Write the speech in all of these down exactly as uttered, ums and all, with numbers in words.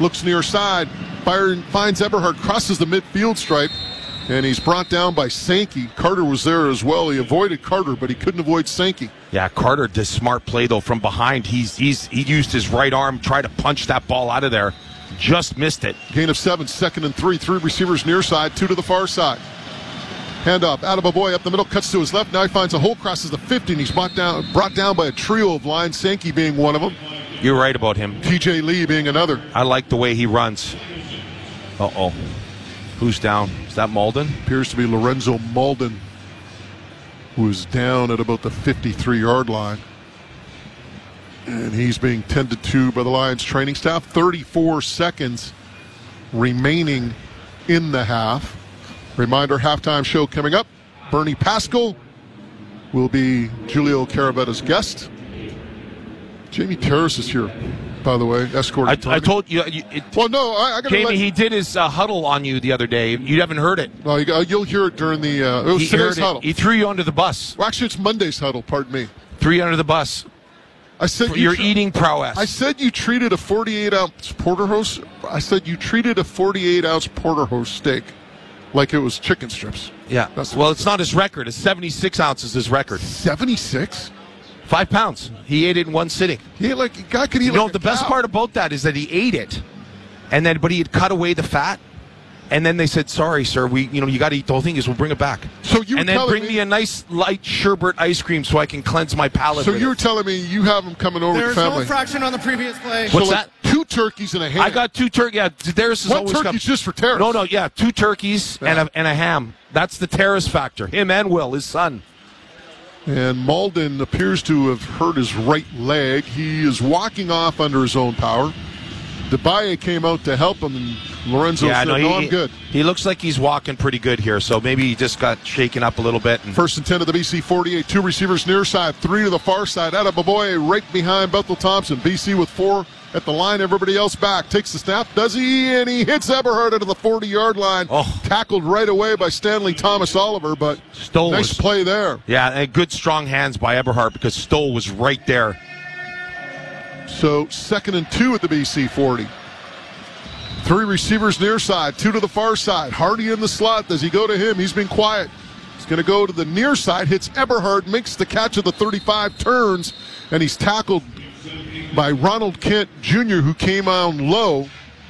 looks near side, fire, finds Eberhard, crosses the midfield stripe, and he's brought down by Sankey. Carter was there as well. He avoided Carter, but he couldn't avoid Sankey. Yeah, Carter did smart play, though, from behind. He's he's He used his right arm, tried to punch that ball out of there. Just missed it. Gain of seven, second and three. Three receivers near side, two to the far side. Handoff, Adeboboy up the middle, cuts to his left. Now he finds a hole, crosses the fifty, and he's brought down, brought down by a trio of lines, Sankey being one of them. You're right about him. T J Lee being another. I like the way he runs. Uh-oh. Who's down? Is that Malden? Appears to be Lorenzo Malden, who is down at about the fifty-three-yard line. And he's being tended to by the Lions training staff. thirty-four seconds remaining in the half. Reminder, halftime show coming up. Bernie Pascal will be Julio Caravetta's guest. Jamie Terrace is here, by the way, escorting. I, I told you. you it, well, no, I, I got to Jamie, let, he did his uh, huddle on you the other day. You haven't heard it. Well, you, you'll hear it during the. Uh, it was he today's it. huddle. He threw you under the bus. Well, actually, it's Monday's huddle. Pardon me. Threw you under the bus. I said For you your tra- eating prowess. I said you treated a forty-eight ounce porterhouse. I said you treated a forty-eight ounce porterhouse steak like it was chicken strips. Yeah. That's well, it's not his record. It's seventy-six ounces his record. seventy-six? Five pounds. He ate it in one sitting. He ate like a guy could eat. You like know, a the best cow. part about that is that he ate it, and then but he had cut away the fat, and then they said, "Sorry, sir, we you know you got to eat the whole thing. Is we'll bring it back." So you and then telling bring me, me a nice light sherbet ice cream so I can cleanse my palate. So with you were it. telling me you have him coming over There's with the family. no fraction on the previous play. What's so like that? Two turkeys and a ham. I got two turkeys. Yeah, Terrace is One always turkey's got, just for Terrace. No, no, yeah, two turkeys Yeah. and a and a ham. That's the Terrace factor. Him and Will, his son. And Malden appears to have hurt his right leg. He is walking off under his own power. DeBaye came out to help him, and Lorenzo yeah, said, no, no, he, I'm good. He looks like he's walking pretty good here, so maybe he just got shaken up a little bit. And First and ten of the B C forty-eight. Two receivers near side, three to the far side. Adeboboy right behind Bethel Thompson. B C with four at the line. Everybody else back. Takes the snap. Does he? And he hits Eberhard out of the forty-yard line. Oh. Tackled right away by Stanley Thomas Oliver, but Stoll nice was, play there. Yeah, and good strong hands by Eberhard because Stoll was right there. So second and two at the B C forty. Three receivers near side, two to the far side. Hardy in the slot. Does he go to him? He's been quiet. He's going to go to the near side, hits Eberhard, makes the catch of the thirty-five, turns, and he's tackled by Ronald Kent Junior, who came on low.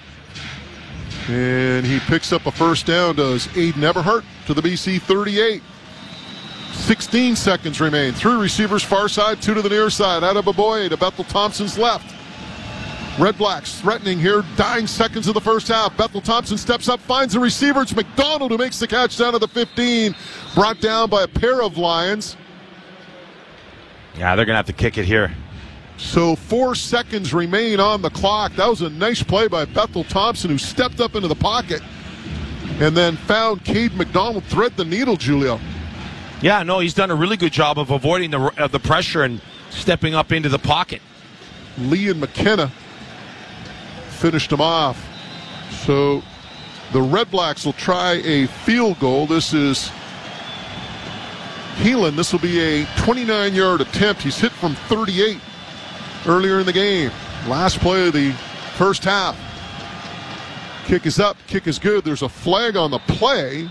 And he picks up a first down, does Aiden Eberhard to the B C thirty-eight. sixteen seconds remain. Three receivers far side, two to the near side. Adeboboy to Bethel Thompson's left. Red Blacks threatening here, dying seconds of the first half. Bethel Thompson steps up, finds the receiver. It's McDonald who makes the catch down to the fifteen. Brought down by a pair of Lions. Yeah, they're going to have to kick it here. So four seconds remain on the clock. That was a nice play by Bethel Thompson, who stepped up into the pocket and then found Cade McDonald thread the needle, Julio. Yeah, no, he's done a really good job of avoiding the, uh, the pressure and stepping up into the pocket. Lee and McKenna finished him off. So the Red Blacks will try a field goal. This is Heelan. This will be a twenty-nine-yard attempt. He's hit from thirty-eight earlier in the game. Last play of the first half. Kick is up. Kick is good. There's a flag on the play.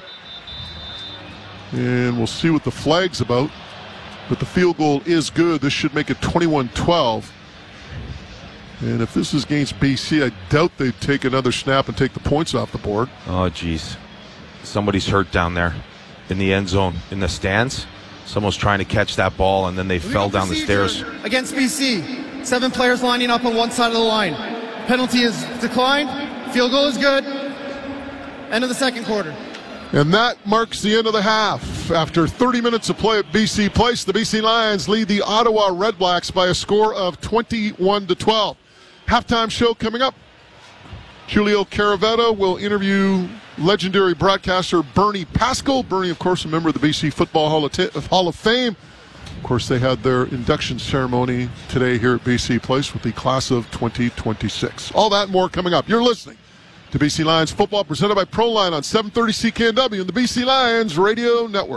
And we'll see what the flag's about. But the field goal is good. This should make it twenty-one twelve. And if this is against B C, I doubt they'd take another snap and take the points off the board. Oh, geez. Somebody's hurt down there in the end zone, in the stands. Someone's trying to catch that ball, and then they fell down the stairs. Against B C, seven players lining up on one side of the line. Penalty is declined. Field goal is good. End of the second quarter. And that marks the end of the half. After thirty minutes of play at B C Place, the B C Lions lead the Ottawa Red Blacks by a score of twenty-one to twelve. Halftime show coming up. Julio Caravetta will interview legendary broadcaster Bernie Pascal. Bernie, of course, a member of the B C Football Hall of, T- Hall of Fame. Of course, they had their induction ceremony today here at B C Place with the class of twenty twenty-six. All that and more coming up. You're listening to B C Lions football presented by Proline on seven thirty C K N W and the B C Lions Radio Network.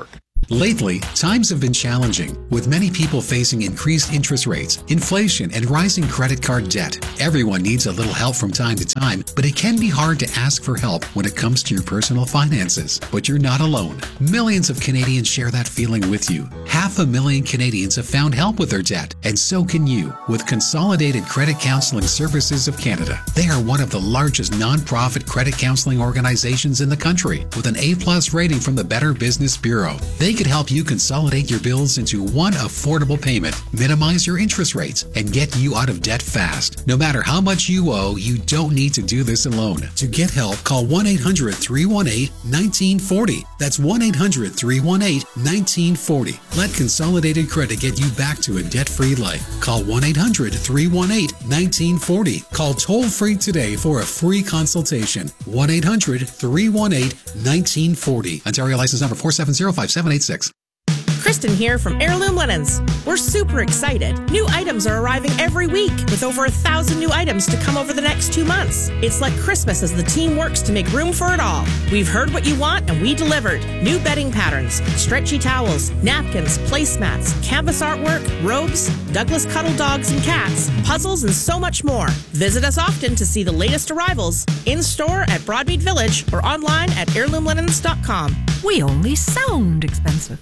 Lately, times have been challenging, with many people facing increased interest rates, inflation, and rising credit card debt. Everyone needs a little help from time to time, but it can be hard to ask for help when it comes to your personal finances. But you're not alone. Millions of Canadians share that feeling with you. Half a million Canadians have found help with their debt, and so can you with Consolidated Credit Counseling Services of Canada. They are one of the largest nonprofit credit counseling organizations in the country, with an A-plus rating from the Better Business Bureau. They could help you consolidate your bills into one affordable payment, minimize your interest rates, and get you out of debt fast. No matter how much you owe, you don't need to do this alone. To get help, call one eight hundred, three one eight, one nine four zero. That's one eight hundred, three one eight, one nine four zero. Let Consolidated Credit get you back to a debt-free life. Call one eight hundred, three one eight, one nine four zero. Call toll-free today for a free consultation. one eight hundred, three one eight, one nine four zero. Ontario license number four seven zero five seven eight six. Kristen here from Heirloom Linens. We're super excited. New items are arriving every week with over a thousand new items to come over the next two months. It's like Christmas as the team works to make room for it all. We've heard what you want and we delivered. New bedding patterns, stretchy towels, napkins, placemats, canvas artwork, robes, Douglas cuddle dogs and cats, puzzles, and so much more. Visit us often to see the latest arrivals in store at Broadmead Village or online at heirloom linens dot com. We only sound expensive.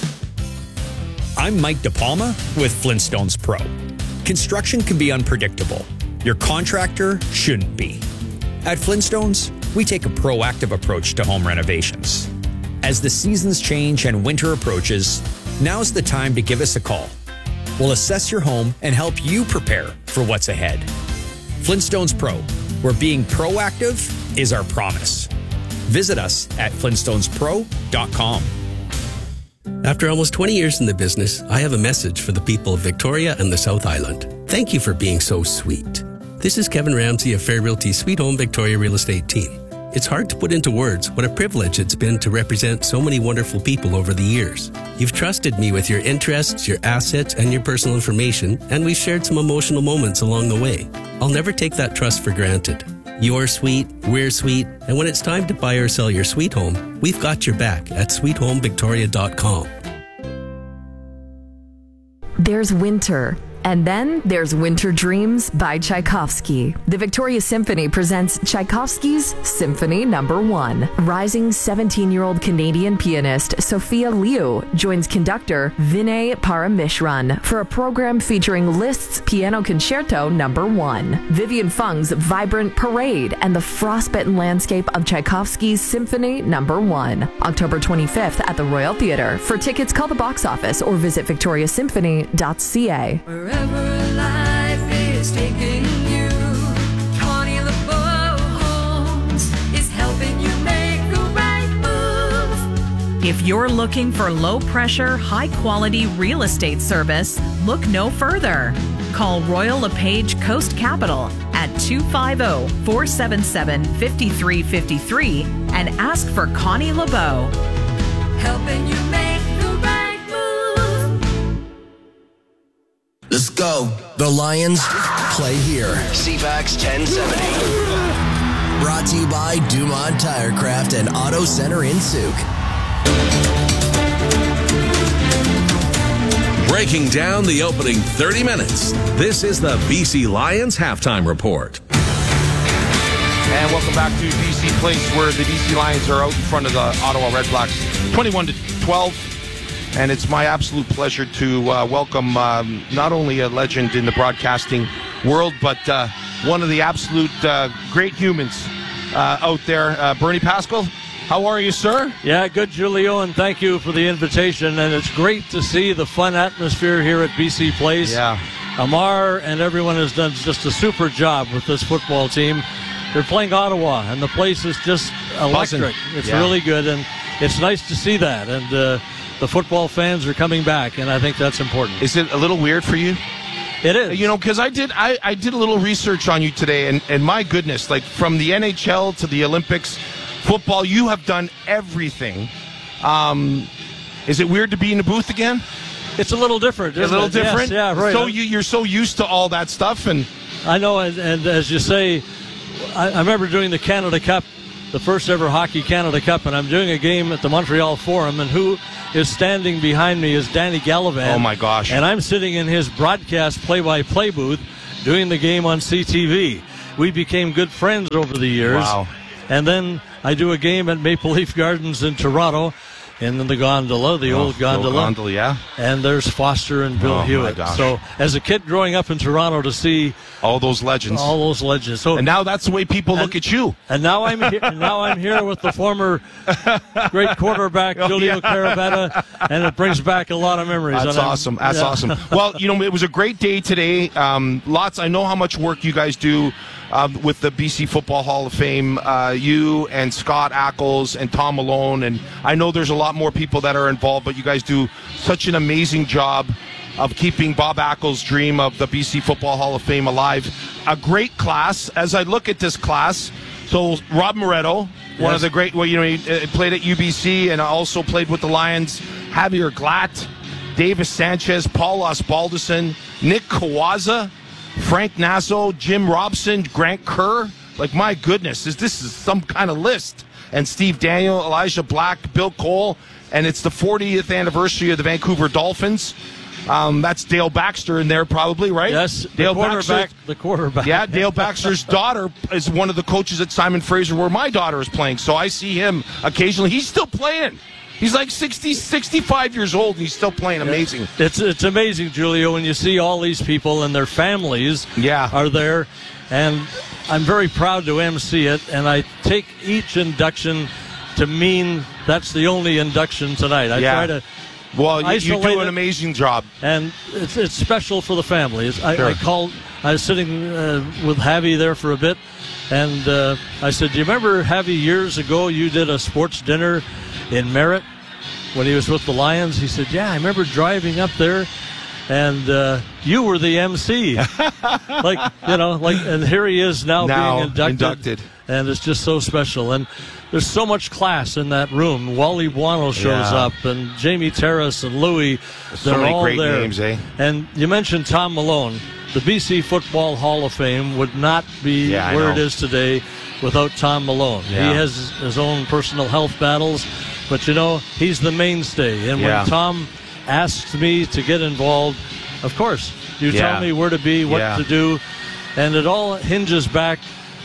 I'm Mike DePalma with Flintstones Pro. Construction can be unpredictable. Your contractor shouldn't be. At Flintstones, we take a proactive approach to home renovations. As the seasons change and winter approaches, now's the time to give us a call. We'll assess your home and help you prepare for what's ahead. Flintstones Pro, where being proactive is our promise. Visit us at flintstones pro dot com. After almost twenty years in the business, I have a message for the people of Victoria and the South Island. Thank you for being so sweet. This is Kevin Ramsey of Fair Realty Sweet Home Victoria Real Estate Team. It's hard to put into words what a privilege it's been to represent so many wonderful people over the years. You've trusted me with your interests, your assets, and your personal information, and we've shared some emotional moments along the way. I'll never take that trust for granted. You're sweet, we're sweet, and when it's time to buy or sell your sweet home, we've got your back at sweet home victoria dot com. There's winter. And then there's Winter Dreams by Tchaikovsky. The Victoria Symphony presents Tchaikovsky's Symphony Number One. Rising seventeen-year-old Canadian pianist Sophia Liu joins conductor Vinay Paramishran for a program featuring Liszt's Piano Concerto Number One, Vivian Fung's vibrant parade, and the frostbitten landscape of Tchaikovsky's Symphony Number One. October twenty-fifth at the Royal Theatre. For tickets, call the box office or visit victoria symphony dot c a. Wherever life is taking you, Connie LeBeau Homes is helping you make the right move. If you're looking for low-pressure, high-quality real estate service, look no further. Call Royal LePage Coast Capital at two five zero, four seven seven, five three five three and ask for Connie LeBeau. Helping you make the right move. Let's go. The Lions play here. C FAX ten seventy. Brought to you by Dumont Tirecraft and Auto Center in Souk. Breaking down the opening thirty minutes. This is the B C Lions Halftime Report. And welcome back to B C Place, where the B C Lions are out in front of the Ottawa Red Blacks, twenty-one to twelve. And it's my absolute pleasure to uh, welcome um, not only a legend in the broadcasting world, but uh, one of the absolute uh, great humans uh, out there, uh, Bernie Pascal. How are you, sir? Yeah, good, Julio, and thank you for the invitation. And it's great to see the fun atmosphere here at B C Place. Yeah. Amar and everyone has done just a super job with this football team. They're playing Ottawa, and the place is just electric. Buzzing. It's yeah. really good, and it's nice to see that. And uh, the football fans are coming back, and I think that's important. Is it a little weird for you? It is. You know, because I did I, I did a little research on you today, and, and my goodness, like from the N H L to the Olympics, football, you have done everything. Um, is it weird to be in the booth again? It's a little different, isn't A little it? different? Yes, yeah, right. So you, you're so used to all that stuff. and I know, and, and as you say, I, I remember doing the Canada Cup the first ever Hockey Canada Cup, and I'm doing a game at the Montreal Forum, and who is standing behind me is Danny Gallivan. Oh, my gosh. And I'm sitting in his broadcast play-by-play booth doing the game on C T V. We became good friends over the years. Wow. And then I do a game at Maple Leaf Gardens in Toronto, in the gondola, the Oh, old gondola. the old gondola, yeah. And there's Foster and Bill Oh, my Hewitt. gosh. So as a kid growing up in Toronto to see all those legends, all those legends. So and now that's the way people and, look at you. And now I'm here, now I'm here with the former great quarterback Oh, Julio yeah. Caravetta, and it brings back a lot of memories. That's And I'm- awesome. That's yeah. awesome. Well, you know, it was a great day today. Um, lots. I know how much work you guys do um, with the B C Football Hall of Fame. Uh, you and Scott Ackles and Tom Malone, and I know there's a lot more people that are involved, but you guys do such an amazing job of keeping Bob Ackles' dream of the B C Football Hall of Fame alive. A great class. As I look at this class, so Rob Moretto, one Yes. of the great, well, you know, he uh, played at U B C and also played with the Lions. Javier Glatt, Davis Sanchez, Paul Osbaldison, Nick Kawaza, Frank Nasso, Jim Robson, Grant Kerr. Like, my goodness, is this is some kind of list. And Steve Daniel, Elijah Black, Bill Cole, and it's the fortieth anniversary of the Vancouver Dolphins. Um, that's Dale Baxter in there, probably, right? Yes, Dale the quarterback. Baxter. The quarterback. Yeah, Dale Baxter's daughter is one of the coaches at Simon Fraser, where my daughter is playing. So I see him occasionally. He's still playing. He's like sixty, sixty-five years old, and he's still playing. Amazing. It's it's amazing, Julio, when you see all these people and their families yeah. are there. And I'm very proud to emcee it, and I take each induction to mean that's the only induction tonight. I Yeah. try to Well, you, you isolate do an it, amazing job. and it's it's special for the family. It's, I, Sure. I called. I was sitting uh, with Javi there for a bit, and uh, I said, "Do you remember Javi years ago? You did a sports dinner in Merritt when he was with the Lions." He said, "Yeah, I remember driving up there." And uh, you were the M C, like you know, like, and here he is now, Now being inducted, inducted. and it's just so special. And there's so much class in that room. Wally Buono shows Yeah. up, and Jamie Terrace and Louis. So they're many all great there. names, eh? And you mentioned Tom Malone. The B C Football Hall of Fame would not be Yeah, I where know. it is today without Tom Malone. Yeah. He has his own personal health battles, but you know, he's the mainstay. And Yeah. when Tom asks me to get involved, of course, you Yeah. tell me where to be, what Yeah. to do, and it all hinges back.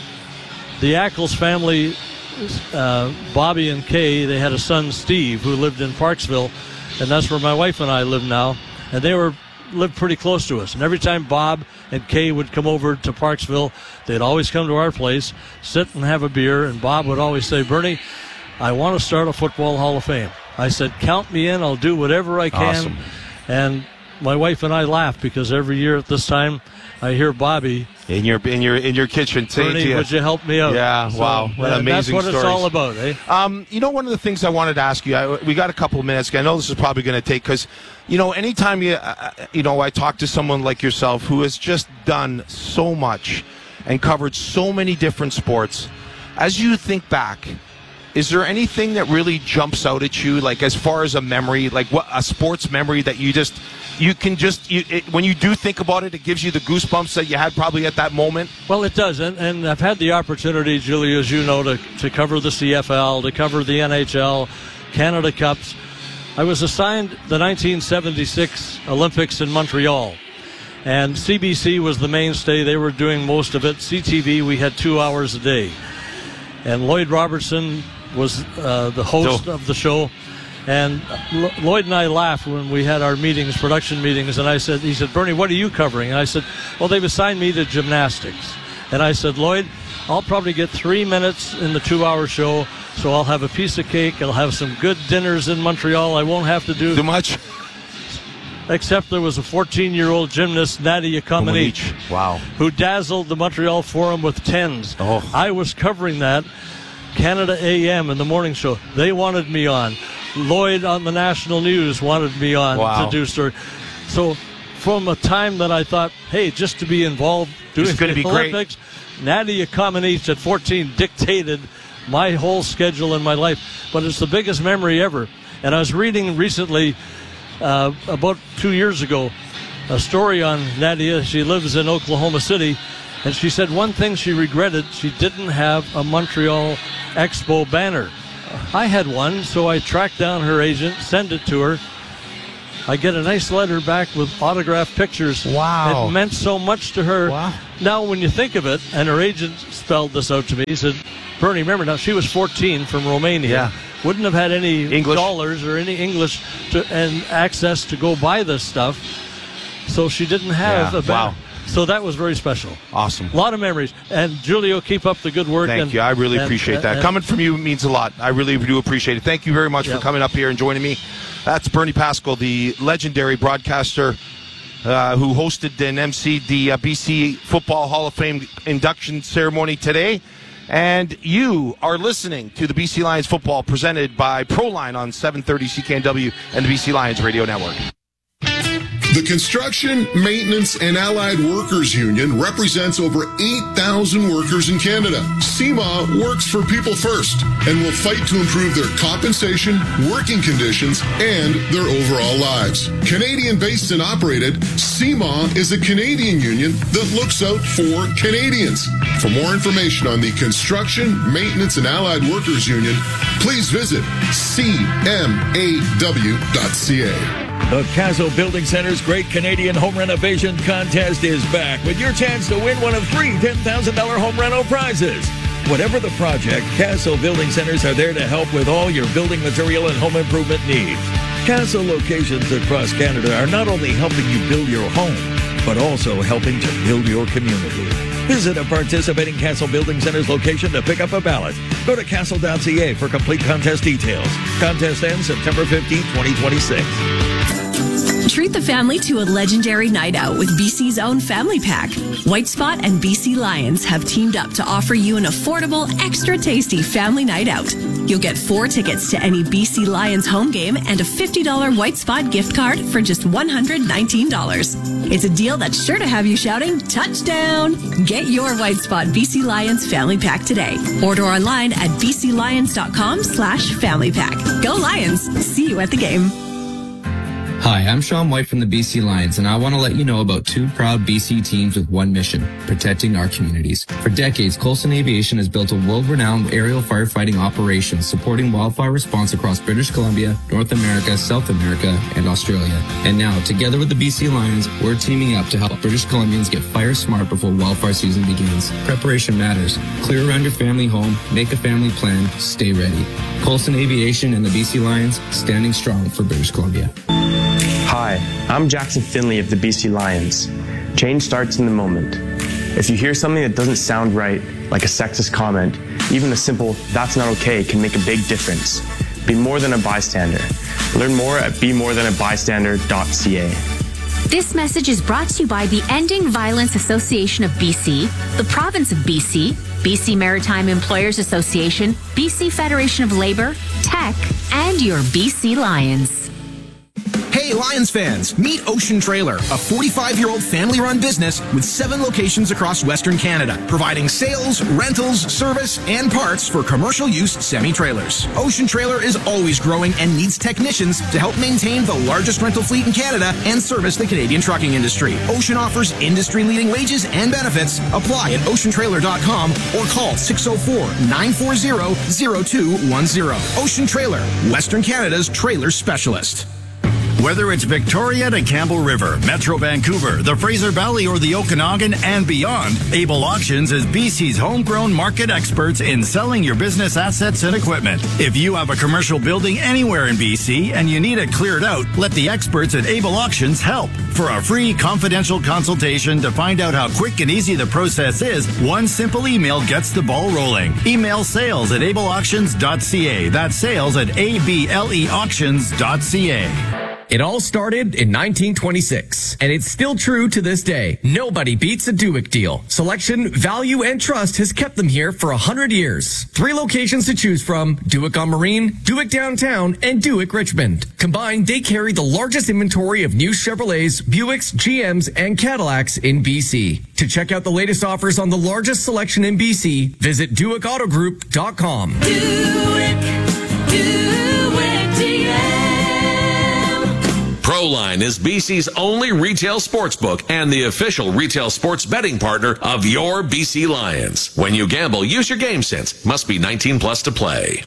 The Ackles family, uh, Bobby and Kay, they had a son, Steve, who lived in Parksville, and that's where my wife and I live now. And they were lived pretty close to us. And every time Bob and Kay would come over to Parksville, they'd always come to our place, sit and have a beer, and Bob would always say, "Bernie, I want to start a Football Hall of Fame." I said, "Count me in. I'll do whatever I can." Awesome. And my wife and I laugh because every year at this time, I hear Bobby, In your in your in your kitchen, saying "Bernie, to you, would you help me out?" Yeah, So, wow, what uh, amazing That's what stories. it's all about, eh? Um, you know, one of the things I wanted to ask you, I, we got a couple of minutes. I know this is probably going to take because, you know, anytime you, uh, you know, I talk to someone like yourself who has just done so much and covered so many different sports, as you think back, is there anything that really jumps out at you, like as far as a memory, like what a sports memory that you just, you can just, you, it, when you do think about it, it gives you the goosebumps that you had probably at that moment? Well, it does, and, and I've had the opportunity, Julie, as you know, to, to cover the C F L, to cover the N H L, Canada Cups. I was assigned the nineteen seventy-six Olympics in Montreal, and C B C was the mainstay. They were doing most of it. C T V, we had two hours a day. And Lloyd Robertson was uh, the host So- of the show. And L- Lloyd and I laughed when we had our meetings, production meetings, and I said, he said, "Bernie, what are you covering?" And I said, "Well, they've assigned me to gymnastics." And I said, "Lloyd, I'll probably get three minutes in the two-hour show, so I'll have a piece of cake, I'll have some good dinners in Montreal, I won't have to do Too much? Except there was a fourteen-year-old gymnast, Nadia Comaneci, Wow. who dazzled the Montreal Forum with tens. Oh. I was covering that. Canada A M in the morning show. They wanted me on. Lloyd on the national news wanted me on Wow. to do story. So from a time that I thought, hey, just to be involved doing It's gonna the be great. Olympics, Nadia Comaneci at fourteen dictated my whole schedule in my life. But it's the biggest memory ever. And I was reading recently, uh, about two years ago, a story on Nadia. She lives in Oklahoma City, and she said one thing she regretted, she didn't have a Montreal Expo banner. I had one, so I tracked down her agent, send it to her. I get a nice letter back with autographed pictures. Wow. It meant so much to her. Wow. Now, when you think of it, and her agent spelled this out to me, he said, Bernie, remember now, she was fourteen from Romania. Yeah. Wouldn't have had any English. dollars or any English to, and access to go buy this stuff. So she didn't have Yeah. a banner. Wow. So that was very special. Awesome. A lot of memories. And Julio, keep up the good work. Thank and, you. I really and, appreciate that. and- Coming from you means a lot. I really do appreciate it. Thank you very much Yep. for coming up here and joining me. That's Bernie Pascal, the legendary broadcaster uh, who hosted and emceed the uh, B C Football Hall of Fame induction ceremony today. And you are listening to the B C Lions football presented by ProLine on seven thirty C K N W and the B C Lions Radio Network. The Construction, Maintenance, and Allied Workers Union represents over eight thousand workers in Canada. C M A works for people first and will fight to improve their compensation, working conditions, and their overall lives. Canadian-based and operated, C M A is a Canadian union that looks out for Canadians. For more information on the Construction, Maintenance, and Allied Workers Union, please visit c m a w dot c a. The Castle Building Center's Great Canadian Home Renovation Contest is back with your chance to win one of three ten thousand dollars home rental prizes. Whatever the project, Castle Building Centers are there to help with all your building material and home improvement needs. Castle locations across Canada are not only helping you build your home, but also helping to build your community. Visit a participating Castle Building Centers location to pick up a ballot. Go to castle dot c a for complete contest details. Contest ends September fifteenth, twenty twenty-six. Treat the family to a legendary night out with B C's own Family Pack. White Spot and B C Lions have teamed up to offer you an affordable, extra tasty family night out. You'll get four tickets to any B C Lions home game and a fifty dollars White Spot gift card for just one hundred nineteen dollars. It's a deal that's sure to have you shouting, touchdown! Get your White Spot B C Lions Family Pack today. Order online at b c lions dot com slash family pack. Go Lions! See you at the game. Hi, I'm Sean White from the B C Lions, and I want to let you know about two proud B C teams with one mission, protecting our communities. For decades, Coulson Aviation has built a world-renowned aerial firefighting operation supporting wildfire response across British Columbia, North America, South America, and Australia. And now, together with the B C Lions, we're teaming up to help British Columbians get fire smart before wildfire season begins. Preparation matters. Clear around your family home, make a family plan, stay ready. Coulson Aviation and the B C Lions, standing strong for British Columbia. Hi, I'm Jackson Finley of the B C Lions. Change starts in the moment. If you hear something that doesn't sound right, like a sexist comment, even a simple, that's not okay, can make a big difference. Be more than a bystander. Learn more at be more than a bystander dot c a. This message is brought to you by the Ending Violence Association of B C, the Province of B C, B C Maritime Employers Association, B C Federation of Labor, Tech, and your B C Lions. Hey Lions fans, meet Ocean Trailer, a forty-five-year-old family-run business with seven locations across Western Canada, providing sales, rentals, service, and parts for commercial use semi-trailers. Ocean Trailer is always growing and needs technicians to help maintain the largest rental fleet in Canada and service the Canadian trucking industry. Ocean offers industry-leading wages and benefits. Apply at ocean trailer dot com or call six oh four, nine four zero, zero two one zero. Ocean Trailer, Western Canada's trailer specialist. Whether it's Victoria to Campbell River, Metro Vancouver, the Fraser Valley, or the Okanagan and beyond, Able Auctions is B C's homegrown market experts in selling your business assets and equipment. If you have a commercial building anywhere in B C and you need it cleared out, let the experts at Able Auctions help. For a free confidential consultation to find out how quick and easy the process is, one simple email gets the ball rolling. Email sales at able auctions dot c a. That's sales at a b l e auctions dot c a. It all started in nineteen twenty-six, and it's still true to this day. Nobody beats a Duick deal. Selection, value, and trust has kept them here for a hundred years. Three locations to choose from: Duick on Marine, Duick Downtown, and Duick Richmond. Combined, they carry the largest inventory of new Chevrolets, Buicks, G Ms, and Cadillacs in B C. To check out the latest offers on the largest selection in B C, visit Duick Auto Group dot com. Duick, Duick, D M. Proline is B C's only retail sports book and the official retail sports betting partner of your B C Lions. When you gamble, use your game sense. Must be nineteen plus to play.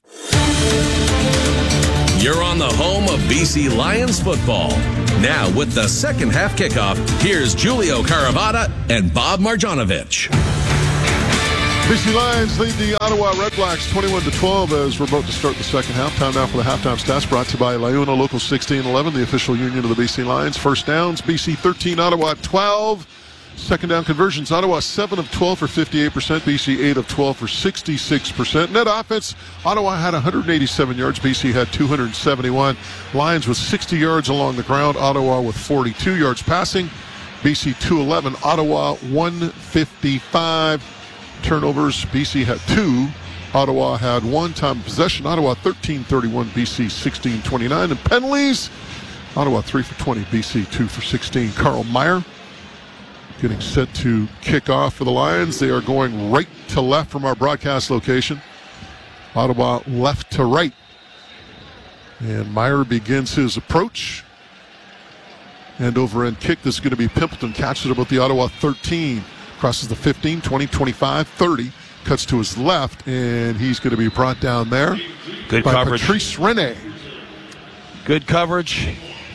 You're on the home of B C Lions football. Now with the second half kickoff, here's Julio Caravada and Bob Marjanovic. B C Lions lead the Ottawa Redblacks twenty-one to twelve as we're about to start the second half. Time now for the halftime stats brought to you by Liona Local sixteen eleven, the official union of the B C Lions. First downs, B C thirteen, Ottawa twelve. Second down conversions, Ottawa seven of twelve for fifty-eight percent, B C eight of twelve for sixty-six percent. Net offense, Ottawa had one hundred eighty-seven yards, B C had two hundred seventy-one. Lions with sixty yards along the ground, Ottawa with forty-two yards passing, B C two eleven, Ottawa one fifty-five. Turnovers, B C had two, Ottawa had one. Time of possession, Ottawa thirteen thirty-one, B C sixteen twenty-nine. And penalties, Ottawa three for twenty, B C two for sixteen. Carl Meyer getting set to kick off for the Lions. They are going right to left from our broadcast location. Ottawa left to right. And Meyer begins his approach. And over end kick. This is going to be Pimpleton. Catches it about the Ottawa thirteen. Crosses the fifteen, twenty, twenty-five, thirty. Cuts to his left, and he's going to be brought down there. Good by coverage. Patrice Rene. Good coverage.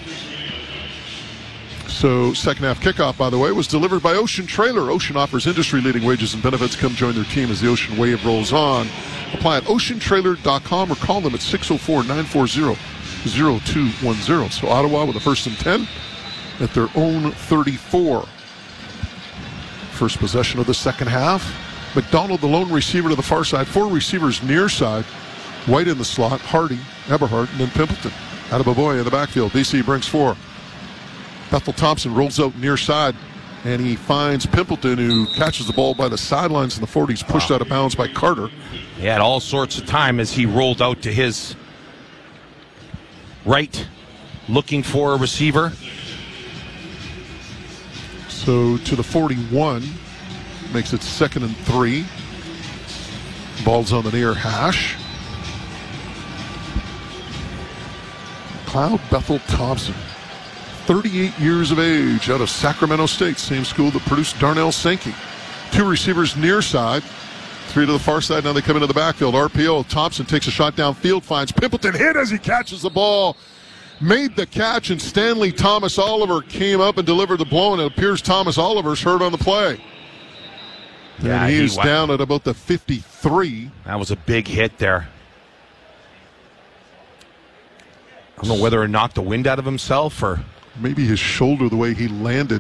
So, second half kickoff, by the way, was delivered by Ocean Trailer. Ocean offers industry-leading wages and benefits. Come join their team as the Ocean Wave rolls on. Apply at ocean trailer dot com or call them at six oh four, nine four zero, zero two one zero. So, Ottawa with a first and ten at their own thirty-four. First possession of the second half. McDonald, the lone receiver to the far side. Four receivers near side. White in the slot. Hardy, Eberhardt, and then Pimpleton. Adebaboy in the backfield. B C brings four. Bethel Thompson rolls out near side, and he finds Pimpleton, who catches the ball by the sidelines in the forties, pushed wow. out of bounds by Carter. He had all sorts of time as he rolled out to his right, looking for a receiver. So to the forty-one, makes it second and three. Ball's on the near hash. Cloud Bethel Thompson, thirty-eight years of age, out of Sacramento State, same school that produced Darnell Sankey. Two receivers near side, three to the far side. Now they come into the backfield. R P O, Thompson takes a shot downfield, finds Pimpleton, hit as he catches the ball. Made the catch, and Stanley Thomas Oliver came up and delivered the blow, and it appears Thomas Oliver's hurt on the play. Yeah, and he's he down at about the fifty-three. That was a big hit there. I don't know whether it knocked the wind out of himself or maybe his shoulder, the way he landed.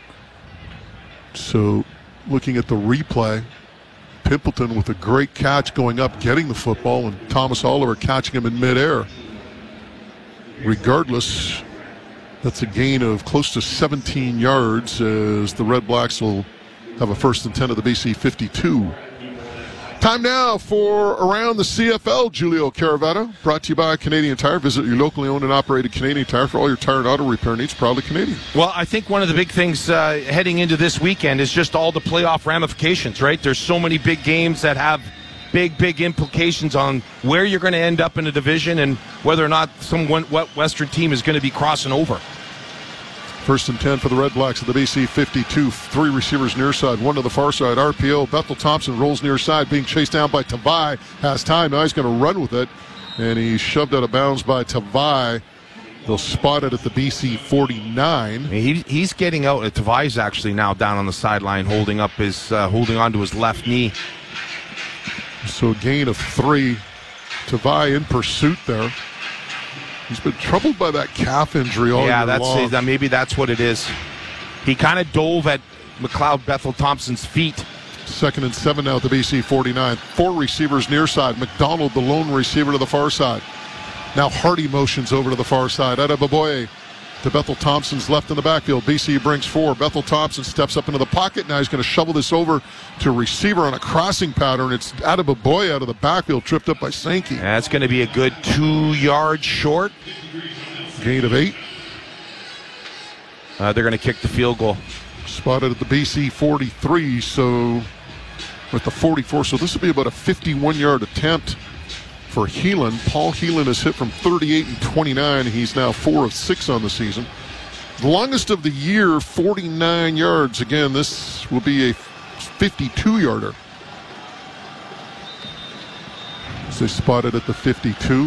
So, looking at the replay, Pimpleton with a great catch going up, getting the football, and Thomas Oliver catching him in midair. Regardless, that's a gain of close to seventeen yards as the Red Blacks will have a first and ten of the B C fifty-two. Time now for Around the C F L. Julio Caravetta, brought to you by Canadian Tire. Visit your locally owned and operated Canadian Tire for all your tire and auto repair needs. Proudly Canadian. Well, I think one of the big things uh, heading into this weekend is just all the playoff ramifications, right? There's so many big games that have big, big implications on where you're going to end up in a division and whether or not some Western team is going to be crossing over. First and ten for the Red Blacks at the B C fifty-two. Three receivers near side, one to the far side. R P O, Bethel Thompson rolls near side, being chased down by Tavai. Has time, now he's going to run with it. And he's shoved out of bounds by Tavai. They'll spot it at the B C forty-nine. He, he's getting out. Tavai's actually now down on the sideline, holding up his, uh, holding onto his left knee. So a gain of three. Tavai in pursuit there. He's been troubled by that calf injury all yeah, year that's long. Yeah, maybe that's what it is. He kind of dove at McLeod Bethel Thompson's feet. Second and seven now at the B C forty-nine. Four receivers near side. McDonald, the lone receiver, to the far side. Now Hardy motions over to the far side. Adebaboye to Bethel Thompson's left in the backfield. B C brings four. Bethel Thompson steps up into the pocket. Now he's going to shovel this over to receiver on a crossing pattern. It's Adebaboye out of the backfield, tripped up by Sankey. That's going to be a good two yards short. Gain of eight. Uh, they're going to kick the field goal. Spotted at the B C forty-three, so with the forty-four. So this will be about a fifty-one-yard attempt for Heelan. Paul Heelan has hit from thirty-eight and twenty-nine. He's now four of six on the season. The longest of the year, forty-nine yards. Again, this will be a fifty-two-yarder. So they spotted at the fifty-two.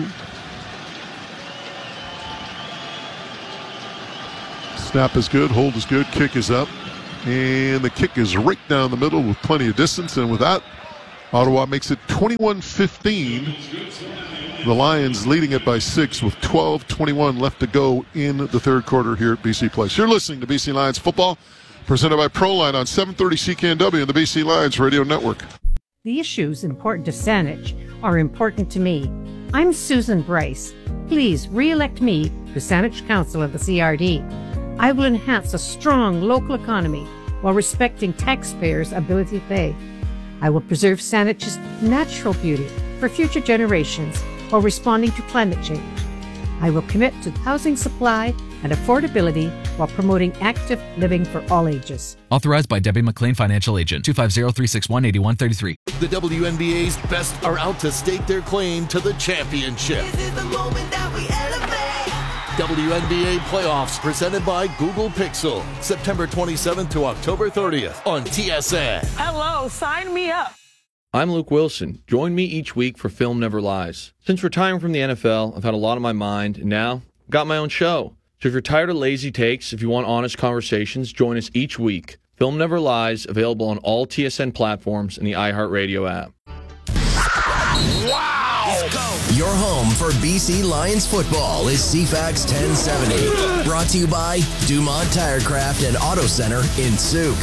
Snap is good, hold is good, kick is up. And the kick is right down the middle with plenty of distance. And with that, Ottawa makes it twenty-one fifteen. The Lions leading it by six with twelve twenty-one left to go in the third quarter here at B C Place. You're listening to B C Lions football, presented by Proline on seven thirty C K N W and the B C Lions Radio Network. The issues important to Saanich are important to me. I'm Susan Bryce. Please re-elect me to Saanich Council of the C R D. I will enhance a strong local economy while respecting taxpayers' ability to pay. I will preserve Saanich's natural beauty for future generations while responding to climate change. I will commit to housing supply and affordability while promoting active living for all ages. Authorized by Debbie McLean, Financial Agent, two five zero, three six one, eight one three three. The W N B A's best are out to stake their claim to the championship. This is the moment that we elevate. W N B A playoffs presented by Google Pixel. September twenty-seventh to October thirtieth on T S N. Hello, sign me up. I'm Luke Wilson. Join me each week for Film Never Lies. Since retiring from the N F L, I've had a lot on my mind, and now I've got my own show. So if you're tired of lazy takes, if you want honest conversations, join us each week. Film Never Lies, available on all T S N platforms and the iHeartRadio app. Wow! Your home for B C Lions football is C FAX ten seventy. Brought to you by Dumont Tirecraft and Auto Center in Souk.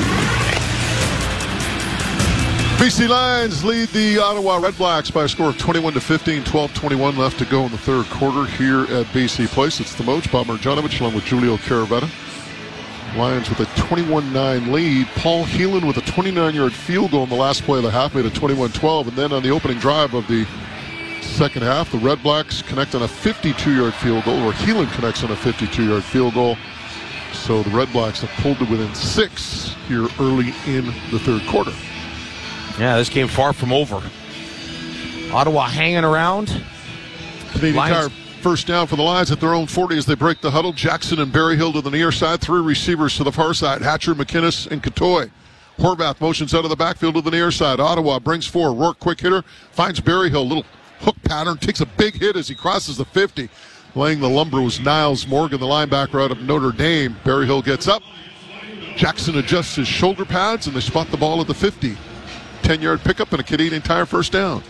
B C Lions lead the Ottawa Redblacks by a score of twenty-one to fifteen, twelve twenty-one left to go in the third quarter here at B C Place. It's the Moach, Bob Marjanovic, along with Julio Caravetta. Lions with a twenty-one nine lead. Paul Heelan with a twenty-nine-yard field goal in the last play of the half, made it twenty-one twelve. And then on the opening drive of the second half, the Redblacks connect on a fifty-two-yard field goal, or Heelan connects on a fifty-two-yard field goal. So the Redblacks have pulled it within six here early in the third quarter. Yeah, this game far from over. Ottawa hanging around. Canadian Tire first down for the Lions at their own forty as they break the huddle. Jackson and Berryhill to the near side. Three receivers to the far side. Hatcher, McInnes, and Katoy. Horvath motions out of the backfield to the near side. Ottawa brings four. Rourke, quick hitter, finds Berryhill. Little hook pattern. Takes a big hit as he crosses the fifty. Laying the lumber was Niles Morgan, the linebacker out of Notre Dame. Berryhill gets up. Jackson adjusts his shoulder pads, and they spot the ball at the fifty. ten-yard pickup and a Canadian Tire first down.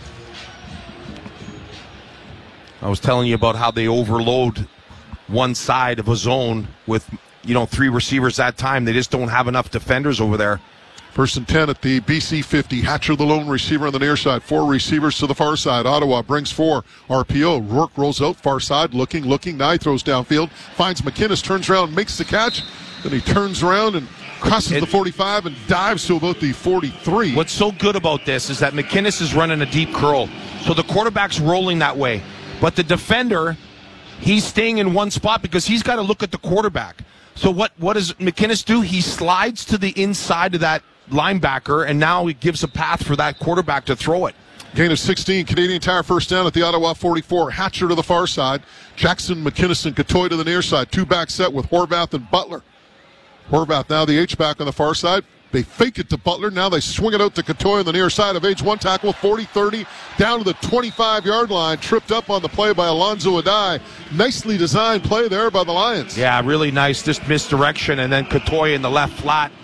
I was telling you about how they overload one side of a zone with, you know, three receivers that time. They just don't have enough defenders over there. First and ten at the B C fifty. Hatcher, the lone receiver on the near side. Four receivers to the far side. Ottawa brings four. R P O. Rourke rolls out far side, looking, looking. Now he throws downfield. Finds McInnes, turns around, makes the catch. Then he turns around and crosses it, the forty-five and dives to about the forty-three. What's so good about this is that McInnes is running a deep curl. So the quarterback's rolling that way. But the defender, he's staying in one spot because he's got to look at the quarterback. So what, what does McInnes do? He slides to the inside of that linebacker, and now he gives a path for that quarterback to throw it. Gain of sixteen. Canadian Tire first down at the Ottawa forty-four. Hatcher to the far side. Jackson, McInnes, and Katoy to the near side. Two back set with Horvath and Butler. Horvath now the H-back on the far side. They fake it to Butler. Now they swing it out to Katoy on the near side of age one tackle, forty thirty, down to the twenty-five-yard line. Tripped up on the play by Alonzo Adai. Nicely designed play there by the Lions. Yeah, really nice. Just misdirection, and then Katoy in the left flat.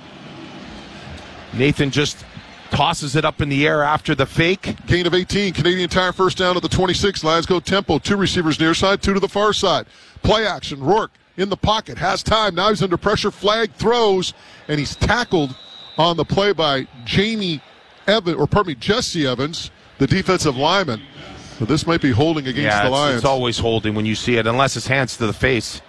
Nathan just tosses it up in the air after the fake. Gain of eighteen. Canadian Tire first down at the twenty-six. Lions go tempo. Two receivers near side, two to the far side. Play action. Rourke in the pocket. Has time. Now he's under pressure. Flag throws, and he's tackled on the play by Jamie Evans, or pardon me, Jesse Evans, the defensive lineman. But this might be holding against yeah, the it's, Lions. It's always holding when you see it, unless it's hands to the face.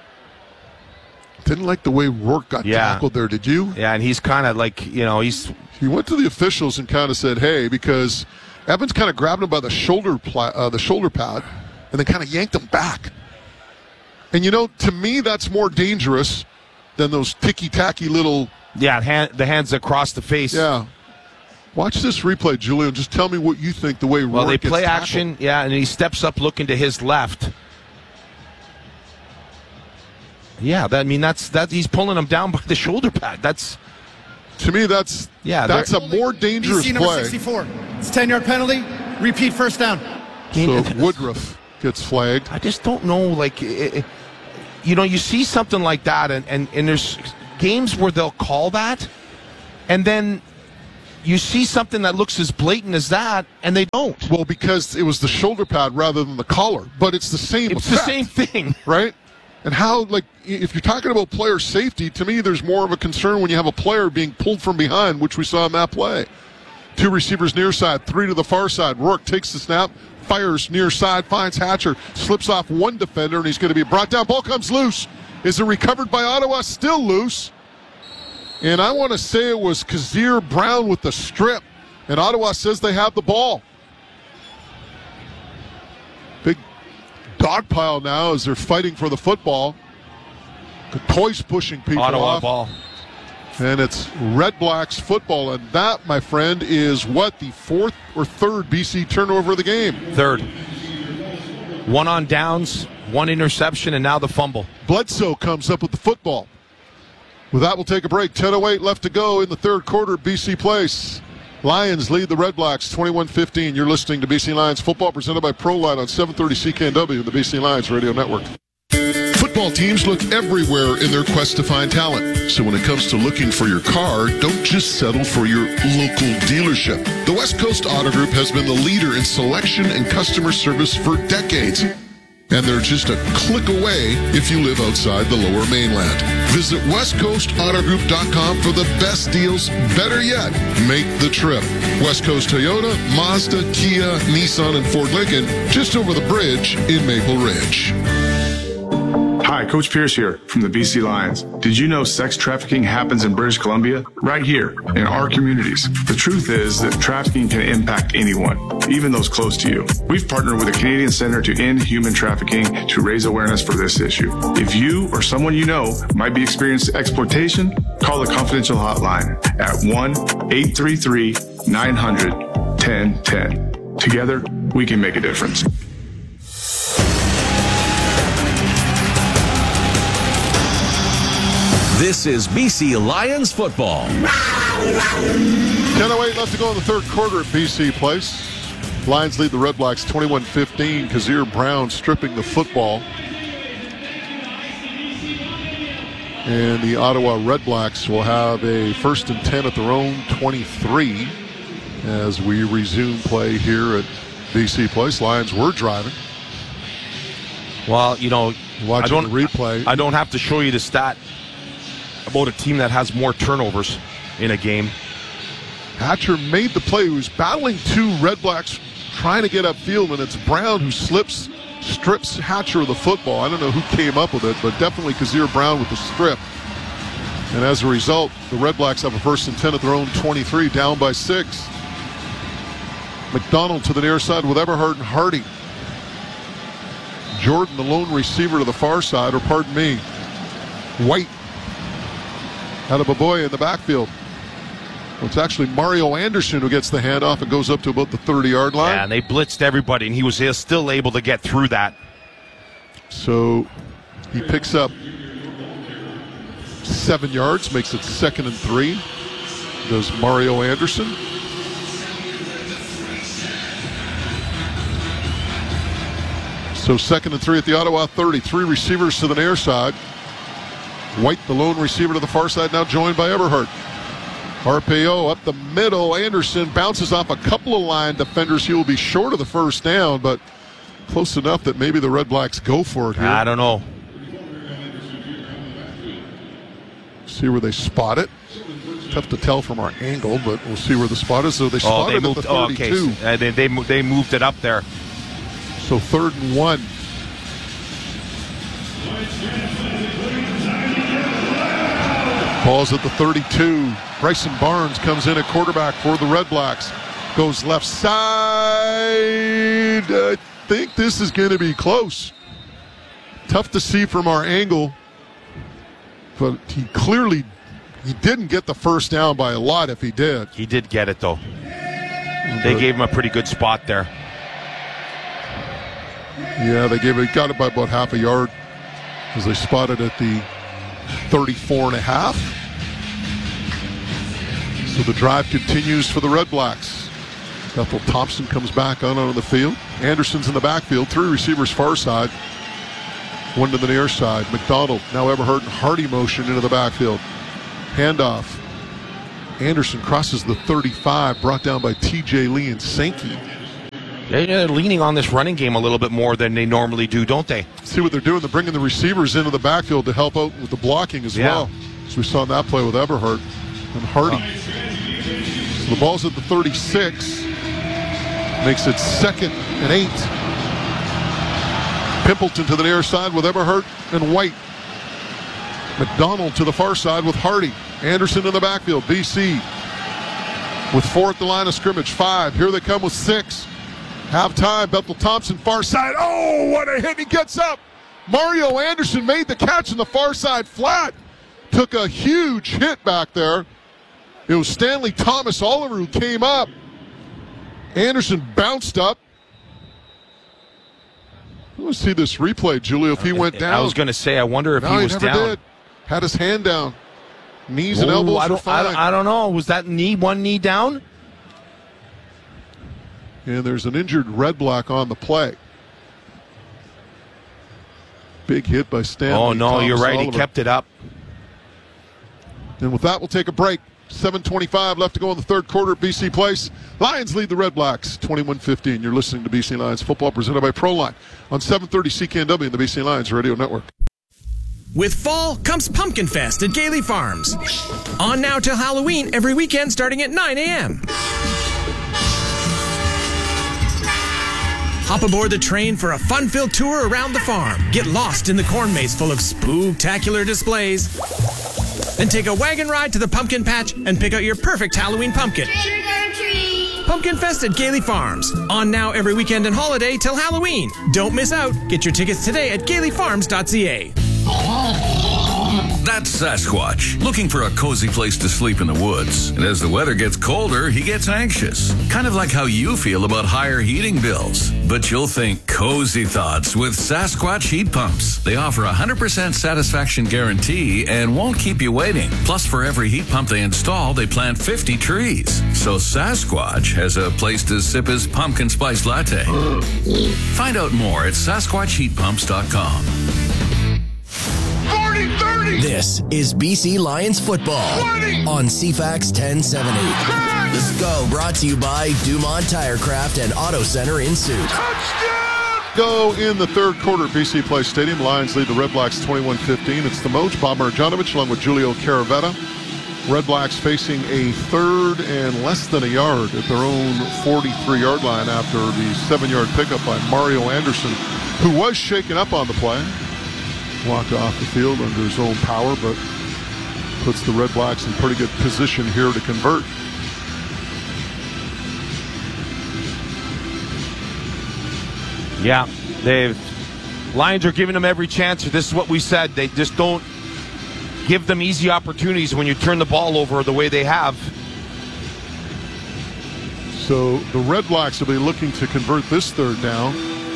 Didn't like the way Rourke got yeah. tackled there, did you? Yeah, and he's kind of like, you know, he's... He went to the officials and kind of said, hey, because Evans kind of grabbed him by the shoulder pla- uh, the shoulder pad and then kind of yanked him back. And, you know, to me, that's more dangerous than those ticky-tacky little... Yeah, hand, the hands across the face. Yeah. Watch this replay, Julian. Just tell me what you think the way Rourke Well, they gets play tackled. action, yeah, and he steps up looking to his left. Yeah, that, I mean, that's that. He's pulling him down by the shoulder pad. That's to me, that's yeah, that's a more dangerous B C number play. sixty-four. It's a ten-yard penalty. Repeat first down. So Woodruff gets flagged. I just don't know, like, it, it, you know, you see something like that, and, and, and there's games where they'll call that, and then you see something that looks as blatant as that, and they don't. Well, because it was the shoulder pad rather than the collar, but it's the same It's effect, the same thing. right? And how, like, if you're talking about player safety, to me, there's more of a concern when you have a player being pulled from behind, which we saw in that play. Two receivers near side, three to the far side. Rourke takes the snap, fires near side, finds Hatcher, slips off one defender, and he's going to be brought down. Ball comes loose. Is it recovered by Ottawa? Still loose. And I want to say it was Kazir Brown with the strip. And Ottawa says they have the ball. Big dog pile now as they're fighting for the football. Toys pushing people Ottawa off. ball. And it's Red Blacks football. And that, my friend, is what? The fourth or third B C turnover of the game? Third. One on downs, one interception, and now the fumble. Bledsoe comes up with the football. With that, we'll take a break. ten oh eight left to go in the third quarter at B C Place. Lions lead the Red Blacks twenty-one fifteen. You're listening to B C Lions football presented by ProLine on seven thirty C K N W and the B C Lions Radio Network. Football teams look everywhere in their quest to find talent. So when it comes to looking for your car, don't just settle for your local dealership. The West Coast Auto Group has been the leader in selection and customer service for decades. And they're just a click away if you live outside the Lower Mainland. Visit west coast auto group dot com for the best deals. Better yet, make the trip. West Coast Toyota, Mazda, Kia, Nissan, and Ford Lincoln, just over the bridge in Maple Ridge. Hi, Coach Pierce here from the B C Lions. Did you know sex trafficking happens in British Columbia? Right here, in our communities. The truth is that trafficking can impact anyone, even those close to you. We've partnered with the Canadian Centre to End Human Trafficking to raise awareness for this issue. If you or someone you know might be experiencing exploitation, call the confidential hotline at one eight three three nine hundred ten ten. Together, we can make a difference. This is B C Lions football. ten oh eight left to go in the third quarter at B C Place. Lions lead the Red Blacks twenty-one fifteen. Kazir Brown stripping the football. And the Ottawa Red Blacks will have a first and ten at their own twenty-three as we resume play here at B C Place. Lions were driving. Well, you know, Watching I don't the replay. I don't have to show you the stat about a team that has more turnovers in a game. Hatcher made the play. He was battling two Red Blacks trying to get upfield, and it's Brown who slips, strips Hatcher of the football. I don't know who came up with it, but definitely Kazir Brown with the strip. And as a result, the Red Blacks have a first and ten at their own twenty-three, down by six. McDonald to the near side with Eberhard and Hardy. Jordan, the lone receiver to the far side, or pardon me, White. Out of Baboya in the backfield. Well, it's actually Mario Anderson who gets the handoff and goes up to about the thirty-yard line. Yeah, and they blitzed everybody, and he was still able to get through that. So he picks up seven yards, makes it second and three. Does Mario Anderson. So second and three at the Ottawa thirty. Three receivers to the near side. White, the lone receiver to the far side, now joined by Eberhard. R P O up the middle. Anderson bounces off a couple of line defenders. He will be short of the first down, but close enough that maybe the Red Blacks go for it here. I don't know. See where they spot it. Tough to tell from our angle, but we'll see where the spot is. So they Oh, spotted they at moved. the Oh, thirty-two. okay, so, uh, they, they they moved it up there. So third and one. Ball's at the thirty-two. Bryson Barnes comes in at quarterback for the Red Blacks. Goes left side. I think this is going to be close. Tough to see from our angle. But he clearly, he didn't get the first down by a lot if he did. He did get it, though. They gave him a pretty good spot there. Yeah, they gave it, got it by about half a yard as they spotted at the thirty-four and a half. So the drive continues for the Red Blacks. Bethel Thompson comes back on on the field. Anderson's in the backfield. Three receivers far side. One to the near side. McDonald, now Eberhardt and Hardy motion into the backfield. Handoff. Anderson crosses the thirty-five, brought down by T J Lee and Sankey. They're leaning on this running game a little bit more than they normally do, don't they? See what they're doing. They're bringing the receivers into the backfield to help out with the blocking as Yeah. well. So we saw that play with Eberhardt and Hardy. Oh. So the ball's at the thirty-six. Makes it second and eight. Pimpleton to the near side with Eberhardt and White. McDonald to the far side with Hardy. Anderson in the backfield. B C with four at the line of scrimmage. Five. Here they come with six. Half time. Bethel Thompson far side. Oh, what a hit. He gets up. Mario Anderson made the catch in the far side flat. Took a huge hit back there. It was Stanley Thomas Oliver who came up. Anderson bounced up. Let's see this replay, Julio, if he went down. I was going to say, I wonder if no, he was he never down. Did. Had his hand down. Knees and Ooh, elbows I were don't, I, fine. don't, I don't know. Was that knee, one knee down? And there's an injured Red Black on the play. Big hit by Stanley. Oh, no, Thomas you're right. Oliver. He kept it up. And with that, we'll take a break. seven twenty-five left to go in the third quarter at B C Place. Lions lead the Red Blacks twenty-one fifteen. You're listening to B C Lions football presented by Proline on seven thirty C K N W and the B C Lions Radio Network. With fall comes Pumpkin Fest at Gailey Farms. On now till Halloween every weekend starting at nine a.m. Hop aboard the train for a fun-filled tour around the farm. Get lost in the corn maze full of spooktacular displays. Then take a wagon ride to the pumpkin patch and pick out your perfect Halloween pumpkin. Trick or treat. Pumpkin Fest at Gailey Farms. On now every weekend and holiday till Halloween. Don't miss out. Get your tickets today at gailey farms dot c a. That's Sasquatch, looking for a cozy place to sleep in the woods. And as the weather gets colder, he gets anxious. Kind of like how you feel about higher heating bills. But you'll think cozy thoughts with Sasquatch heat pumps. They offer a one hundred percent satisfaction guarantee and won't keep you waiting. Plus, for every heat pump they install, they plant fifty trees. So Sasquatch has a place to sip his pumpkin spice latte. Find out more at sasquatch heat pumps dot com. This is B C Lions football on C FAX ten seventy. Let's go. Brought to you by Dumont Tirecraft and Auto Center in Sioux. Go in the third quarter at B C Place Stadium. Lions lead the Red Blacks twenty-one fifteen. It's the Moj, Bob Marjanovic, along with Julio Caravetta. Red Blacks facing a third and less than a yard at their own forty-three-yard line after the seven-yard pickup by Mario Anderson, who was shaken up on the play. Walked off the field under his own power, but puts the Red Blacks in pretty good position here to convert. Yeah, they've Lions are giving them every chance. This is what we said. They just don't give them easy opportunities when you turn the ball over the way they have. So the Red Blacks will be looking to convert this third down.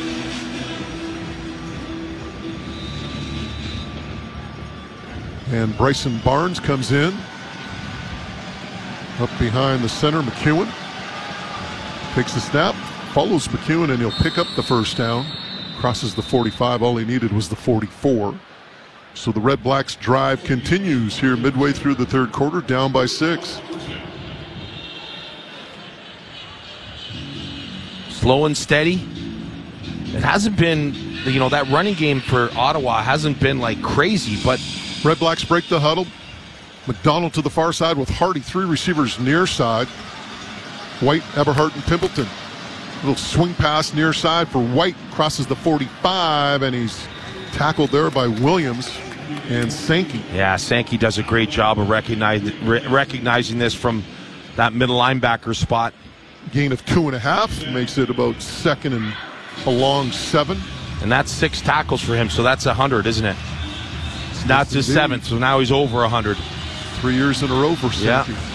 And Bryson Barnes comes in. Up behind the center, McEwen. Takes the snap, follows McEwen, and he'll pick up the first down. Crosses the forty-five. All he needed was the forty-four. So the Red Blacks drive continues here midway through the third quarter, down by six. Slow and steady. It hasn't been, you know, that running game for Ottawa hasn't been like crazy, but Red Blacks break the huddle. McDonald to the far side with Hardy. Three receivers near side. White, Eberhardt, and Pimpleton. Little swing pass near side for White. Crosses the forty-five, and he's tackled there by Williams and Sankey. Yeah, Sankey does a great job of recognize, re- recognizing this from that middle linebacker spot. Gain of two and a half. Makes it about second and a long seven. And that's six tackles for him, so that's one hundred, isn't it? That's his seventh, so now he's over one hundred. Three years in a row for Sankey. Yeah.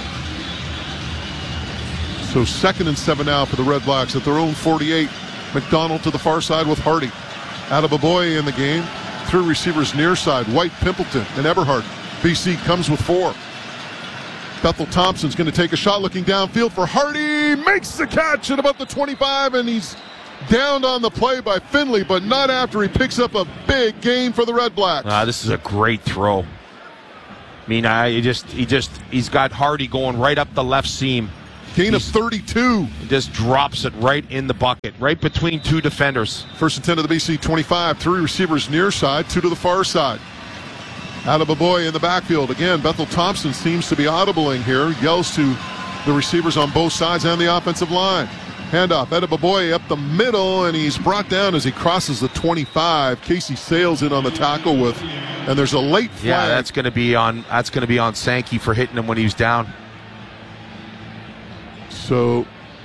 So second and seven now for the Red Blacks at their own forty-eight. McDonald to the far side with Hardy. Adeboboye in the game. three receivers near side, White, Pimpleton, and Eberhard. B C comes with four. Bethel Thompson's going to take a shot looking downfield for Hardy. Makes the catch at about the twenty-five, and he's downed on the play by Finley, but not after he picks up a big gain for the Red Blacks. Uh, this is a great throw. I mean, I he just he just he's got Hardy going right up the left seam. Gain of thirty-two. He just drops it right in the bucket, right between two defenders. First and ten to the B C twenty-five. Three receivers near side, two to the far side. Adeboboye in the backfield. Again, Bethel Thompson seems to be audibling here. Yells to the receivers on both sides and the offensive line. Handoff, Adeboboye up the middle, and he's brought down as he crosses the twenty-five. Casey Sales in on the tackle with, and there's a late flag. Yeah, that's going to be on. That's going to be on Sankey for hitting him when he was down. So,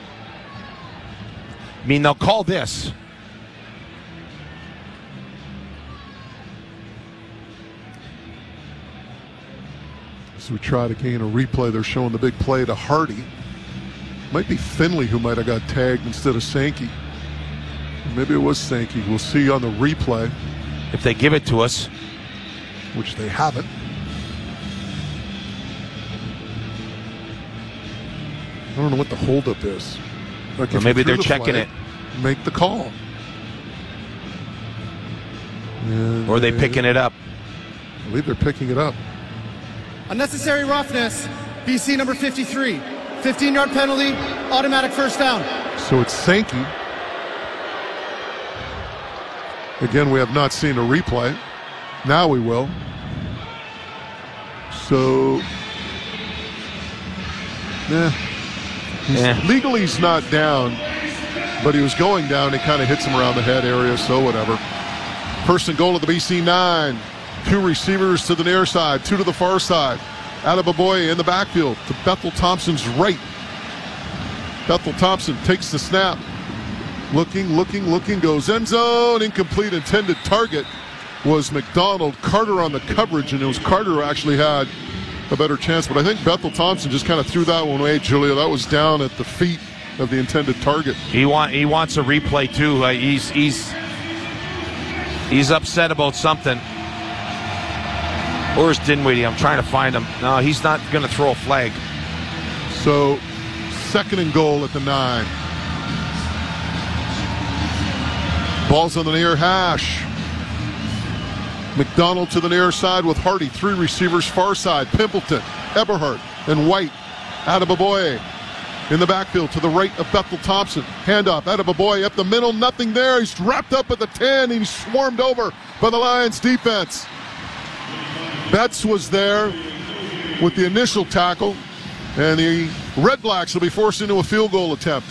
I mean, they'll call this. As we try to gain a replay, they're showing the big play to Hardy. Might be Finley who might have got tagged instead of Sankey. Maybe it was Sankey. We'll see on the replay. If they give it to us. Which they haven't. I don't know what the holdup is. Like or maybe they're the checking flag, it. Make the call. And or are they picking it up? I believe they're picking it up. Unnecessary roughness. B C number fifty-three. fifteen-yard penalty. Automatic first down. So it's Sankey. Again, we have not seen a replay. Now we will. So, yeah. He's, yeah. Legally, he's not down, but he was going down. He kind of hits him around the head area, so whatever. First and goal at the B C nine. Two receivers to the near side, two to the far side. Adeboboye in the backfield to Bethel Thompson's right. Bethel Thompson takes the snap. Looking, looking, looking, goes end zone. Incomplete. Intended target was McDonald. Carter on the coverage, and it was Carter who actually had a better chance. But I think Bethel Thompson just kind of threw that one away, Julia. That was down at the feet of the intended target. He want he wants a replay too. Uh, he's he's he's upset about something. Where's Dinwiddie? I'm trying to find him. No, he's not going to throw a flag. So, second and goal at the nine. Ball's on the near hash. McDonald to the near side with Hardy. Three receivers far side. Pimpleton, Eberhard, and White. Adeboboye in the backfield to the right of Bethel Thompson. Handoff, Adeboboye up the middle. Nothing there. He's wrapped up at the ten. He's swarmed over by the Lions defense. Betts was there with the initial tackle, and the Red Blacks will be forced into a field goal attempt.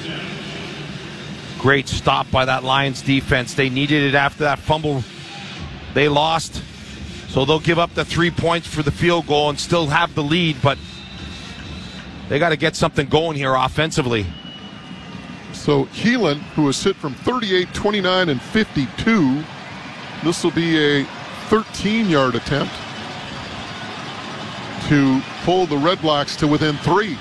Great stop by that Lions defense. They needed it after that fumble. They lost, so they'll give up the three points for the field goal and still have the lead, but they got to get something going here offensively. So Heelan, who was hit from thirty-eight, twenty-nine, and fifty-two, this will be a thirteen-yard attempt to pull the Red Blacks to within three.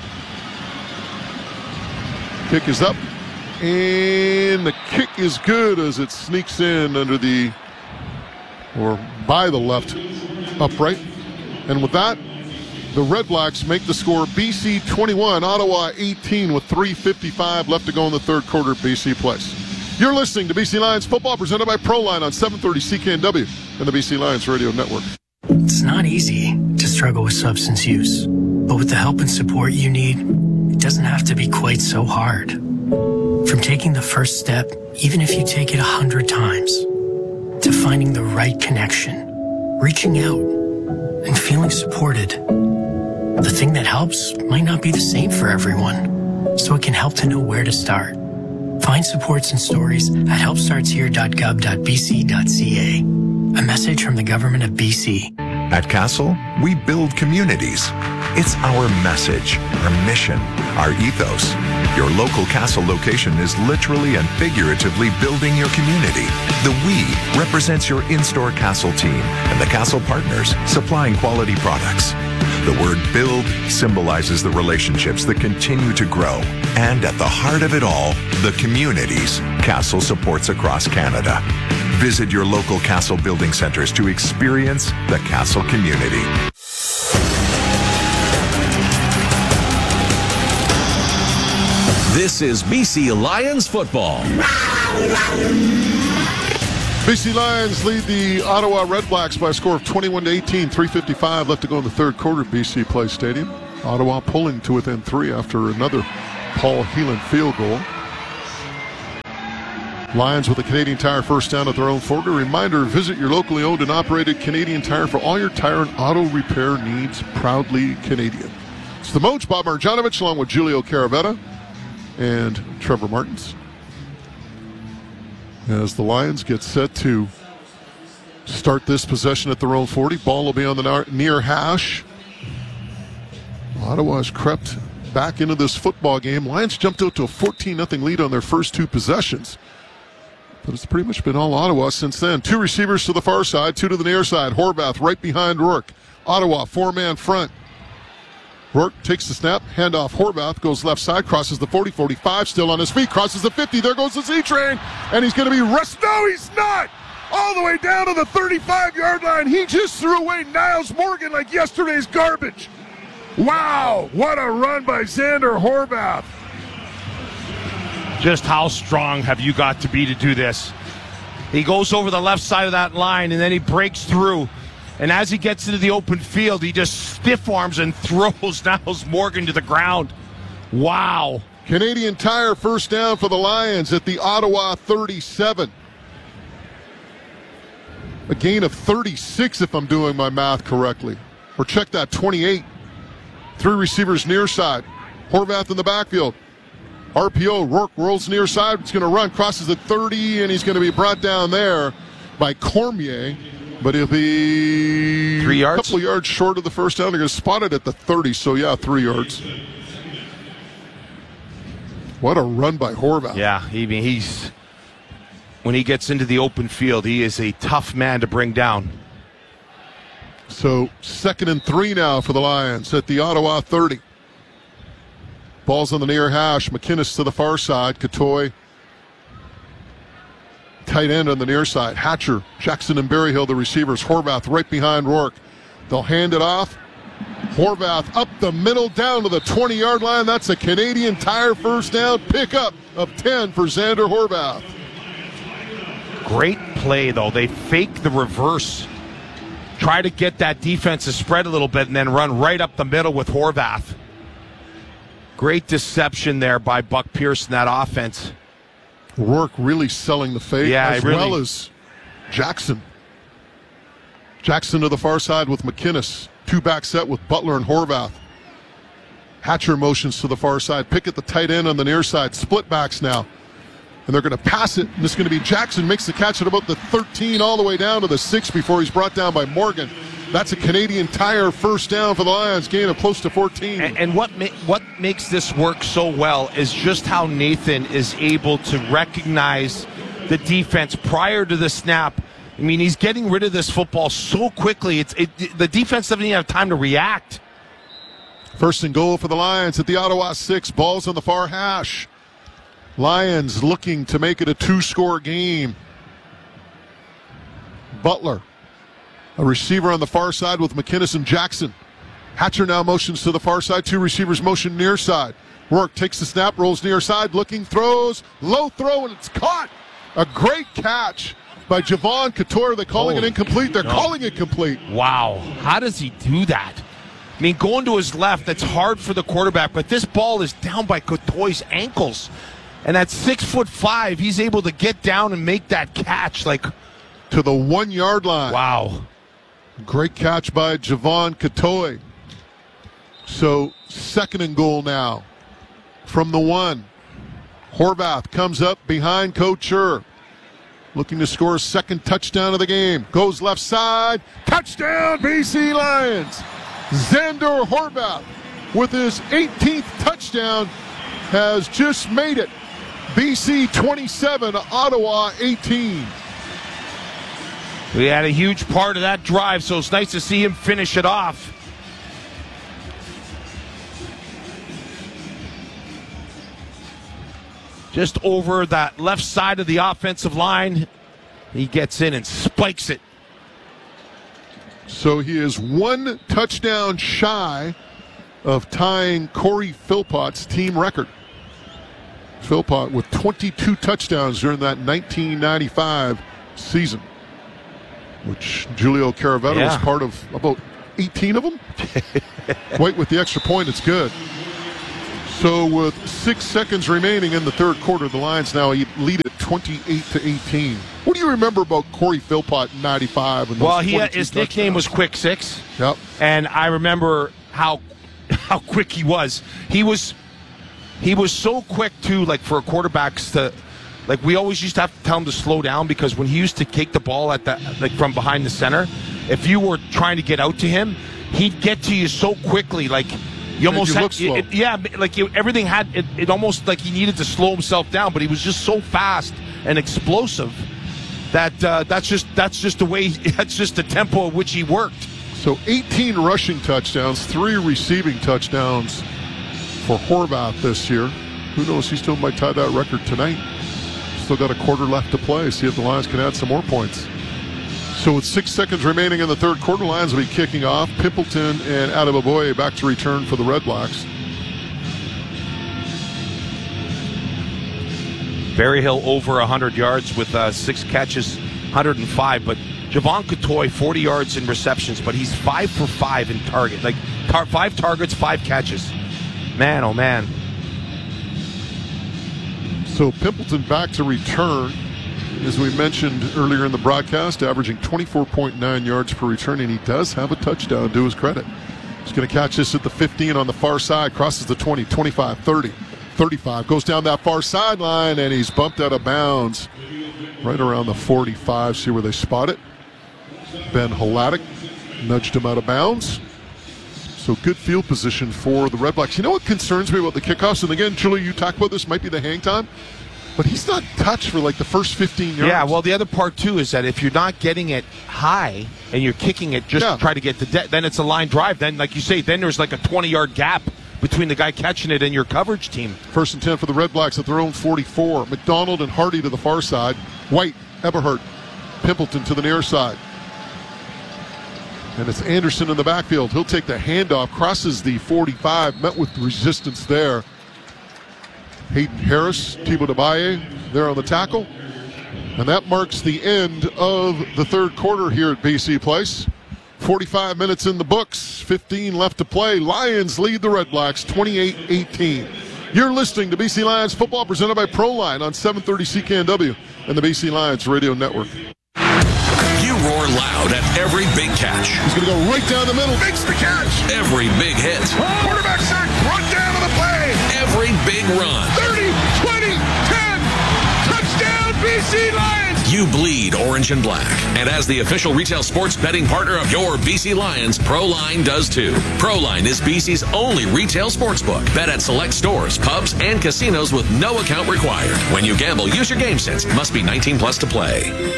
Kick is up, and the kick is good as it sneaks in under the, or by the left upright. And with that, the Red Blacks make the score B C twenty-one, Ottawa eighteen with three fifty-five left to go in the third quarter at B C Place. You're listening to B C Lions football presented by Proline on seven thirty C K N W and the B C Lions Radio Network. It's not easy to struggle with substance use, but with the help and support you need, it doesn't have to be quite so hard. From taking the first step, even if you take it a hundred times, to finding the right connection, reaching out, and feeling supported. The thing that helps might not be the same for everyone, so it can help to know where to start. Find supports and stories at help starts here dot gov dot b c dot c a. A message from the government of B C. At Castle, we build communities. It's our message, our mission, our ethos. Your local Castle location is literally and figuratively building your community. The we represents your in-store Castle team and the Castle partners supplying quality products. The word build symbolizes the relationships that continue to grow. And at the heart of it all, the communities Castle supports across Canada. Visit your local Castle Building Centers to experience the Castle community. This is B C Lions football. B C Lions lead the Ottawa Redblacks by a score of twenty-one to eighteen. three fifty-five left to go in the third quarter at B C Place Stadium. Ottawa pulling to within three after another Paul Heelan field goal. Lions with a Canadian Tire first down at their own forty. Reminder, visit your locally owned and operated Canadian Tire for all your tire and auto repair needs. Proudly Canadian. It's the Moj, Bob Marjanovic, along with Julio Caravetta and Trevor Martins, as the Lions get set to start this possession at their own forty. Ball will be on the near hash. Ottawa has crept back into this football game. Lions jumped out to a fourteen nothing lead on their first two possessions, but it's pretty much been all Ottawa since then. Two receivers to the far side, two to the near side. Horvath right behind Rourke. Ottawa four-man front. Rourke takes the snap, handoff. Horvath goes left side, crosses the forty, forty-five, still on his feet, crosses the fifty. There goes the Z-Train, and he's going to be rushed. No, he's not! All the way down to the thirty-five-yard line. He just threw away Niles Morgan like yesterday's garbage. Wow, what a run by Xander Horvath. Just how strong have you got to be to do this? He goes over the left side of that line, and then he breaks through. And as he gets into the open field, he just stiff arms and throws Niles Morgan to the ground. Wow. Canadian Tire first down for the Lions at the Ottawa thirty-seven. A gain of thirty-six if I'm doing my math correctly. Or check that, twenty-eight. Three receivers near side. Horvath in the backfield. R P O, Rourke rolls near side. It's going to run, crosses at thirty, and he's going to be brought down there by Cormier. But he'll be three yards? A couple of yards short of the first down. They're going to spot it at the thirty, so yeah, three yards. What a run by Horvath. Yeah, I mean, he's, when he gets into the open field, he is a tough man to bring down. So second and three now for the Lions at the Ottawa thirty. Ball's on the near hash. McInnes to the far side. Catoy, tight end on the near side. Hatcher, Jackson, and Berryhill, the receivers. Horvath right behind Rourke. They'll hand it off. Horvath up the middle down to the twenty-yard line. That's a Canadian Tire first down. Pickup of ten for Xander Horvath. Great play, though. They fake the reverse. Try to get that defense to spread a little bit and then run right up the middle with Horvath. Great deception there by Buck Pierce in that offense. Rourke really selling the fake, yeah, as really. well as Jackson. Jackson to the far side with McInnes. Two back set with Butler and Horvath. Hatcher motions to the far side. Pickett the tight end on the near side. Split backs now. And they're going to pass it. And this is going to be Jackson makes the catch at about the thirteen all the way down to the six before he's brought down by Morgan. That's a Canadian Tire first down for the Lions, gain of close to fourteen. And, and what ma- what makes this work so well is just how Nathan is able to recognize the defense prior to the snap. I mean, he's getting rid of this football so quickly. It's it, the defense doesn't even have time to react. First and goal for the Lions at the Ottawa six. Ball's on the far hash. Lions looking to make it a two-score game. Butler, a receiver on the far side with McInnes and Jackson. Hatcher now motions to the far side. Two receivers motion near side. Rourke takes the snap, rolls near side, looking, throws, low throw, and it's caught. A great catch by Javon Couture. They're calling Oh, it incomplete. They're no. calling it complete. Wow. How does he do that? I mean, going to his left, that's hard for the quarterback, but this ball is down by Couture's ankles. And at six foot five, he's able to get down and make that catch like to the one-yard line. Wow. Great catch by Javon Couture. So second and goal now from the one. Horvath comes up behind Couture, looking to score a second touchdown of the game. Goes left side. Touchdown, B C Lions. Xander Horvath with his eighteenth touchdown has just made it. B C twenty-seven, Ottawa eighteen. We had a huge part of that drive, so it's nice to see him finish it off. Just over that left side of the offensive line. He gets in and spikes it. So he is one touchdown shy of tying Corey Philpott's team record. Philpott with twenty-two touchdowns during that nineteen ninety-five season, which Julio Caravetto Yeah. was part of about eighteen of them. White with the extra point, it's good. So with six seconds remaining in the third quarter, the Lions now lead it twenty-eight to eighteen. What do you remember about Corey Philpott in ninety-five? And those Well, he had, twenty-two his nickname was touchdowns? Quick Six. Yep. And I remember how how quick he was. He was he was so quick too, like for quarterbacks to like we always used to have to tell him to slow down because when he used to kick the ball at the like from behind the center, if you were trying to get out to him, he'd get to you so quickly, like you almost you had, look slow. it- yeah, like you, everything had it, it almost like he needed to slow himself down, but he was just so fast and explosive that uh, that's just that's just the way that's just the tempo at which he worked. So eighteen rushing touchdowns, three receiving touchdowns for Horvath this year. Who knows? He still might tie that record tonight. Still got a quarter left to play. See if the Lions can add some more points. So with six seconds remaining in the third quarter, Lions will be kicking off. Pimpleton and Adebayoye back to return for the Red Blacks. Berryhill over one hundred yards with uh, six catches, one hundred five. But Javon Catoy, forty yards in receptions, but he's five for five in target. Like tar- five targets, five catches. Man, oh man. So Pimpleton back to return. As we mentioned earlier in the broadcast, averaging twenty-four point nine yards per return, and he does have a touchdown to his credit. He's going to catch this at the fifteen on the far side, crosses the twenty, twenty-five, thirty, thirty-five, goes down that far sideline, and he's bumped out of bounds right around the forty-five. See where they spot it? Ben Hladek nudged him out of bounds. So good field position for the Red Blacks. You know what concerns me about the kickoffs? And again, Julie, you talk about this, might be the hang time, but he's not touched for like the first fifteen yards. Yeah, well, the other part too is that if you're not getting it high and you're kicking it just Yeah. to try to get the de- then it's a line drive. Then, like you say, then there's like a twenty-yard gap between the guy catching it and your coverage team. First and ten for the Red Blacks at their own forty-four. McDonald and Hardy to the far side. White, Eberhardt, Pimpleton to the near side. And it's Anderson in the backfield. He'll take the handoff, crosses the forty-five, met with resistance there. Hayden Harris, Thibaut Dabaye there on the tackle. And that marks the end of the third quarter here at B C Place. forty-five minutes in the books, fifteen left to play. Lions lead the Red Blacks twenty-eight eighteen. You're listening to B C Lions football presented by ProLine on seven thirty C K N W and the B C Lions Radio Network. You roar loud at every big catch. He's going to go right down the middle. Makes the catch. Every big hit. Quarterback sack. Run down to the play. Every big run. thirty, twenty, ten. Touchdown, B C Lions. You bleed orange and black. And as the official retail sports betting partner of your B C Lions, ProLine does too. ProLine is B C's only retail sportsbook. Bet at select stores, pubs, and casinos with no account required. When you gamble, use your game sense. Must be nineteen plus to play.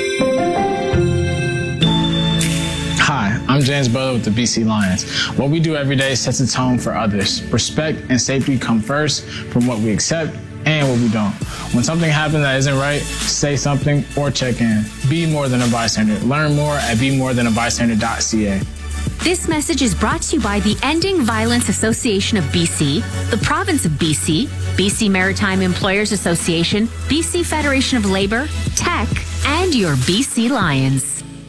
Hi, I'm James Butler with the B C Lions. What we do every day sets a tone for others. Respect and safety come first from what we accept and what we don't. When something happens that isn't right, say something or check in. Be more than a bystander. Learn more at be more than a bystander dot c a. This message is brought to you by the Ending Violence Association of B C, the Province of B C, B C Maritime Employers Association, B C Federation of Labor, Tech, and your B C Lions.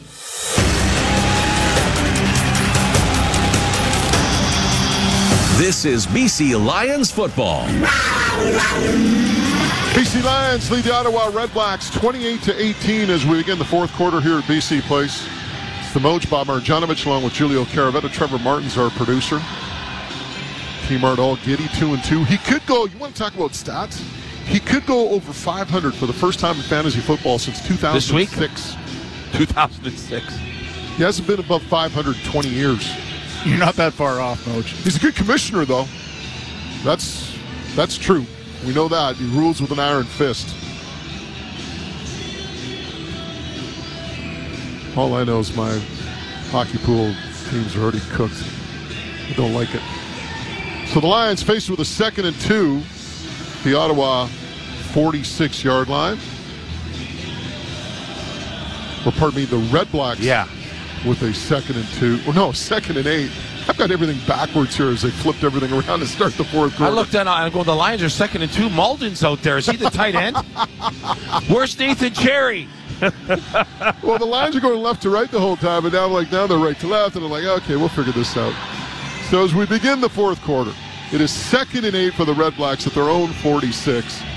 This is B C Lions football. B C Lions lead the Ottawa Red Blacks twenty-eight to eighteen as we begin the fourth quarter here at B C Place. It's the Moj Bob Marjanovic along with Julio Caravetta. Trevor Martin's our producer. Team Art all giddy, two and two. He could go, you want to talk about stats? He could go over five hundred for the first time in fantasy football since two thousand six. two thousand six. He hasn't been above five hundred twenty years. You're not that far off, Moj. He's a good commissioner, though. That's that's true. We know that. He rules with an iron fist. All I know is my hockey pool teams are already cooked. I don't like it. So the Lions faced with a second and two. The Ottawa forty-six-yard line. or pardon me, the Red Blacks. Yeah. With a second and two. Well, no, second and eight. I've got everything backwards here as they flipped everything around to start the fourth quarter. I looked at I go, the Lions are second and two. Malden's out there. Is he the tight end? Where's Nathan Cherry? Well, the Lions are going left to right the whole time, and now, like, now they're right to left, and I'm like, okay, we'll figure this out. So as we begin the fourth quarter, it is second and eight for the Red Blacks at their own forty-six.